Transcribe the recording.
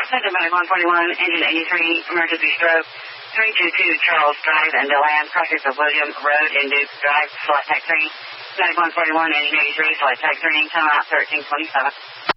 Center Medic 141, Engine 83, emergency stroke, 322 Charles Drive and DeLand, crossings of William Road in Duke Drive, flight tech 3. Medic 141, Engine 83, flight tech 3, time out 1327.